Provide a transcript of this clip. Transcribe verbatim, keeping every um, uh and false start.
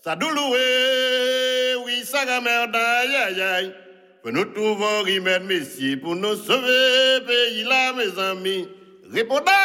Ça douloué, oui, ça gamerde, aïe, aïe. Que nous trouvons remède, messieurs, pour nous sauver, pays là, mes amis. Répondez!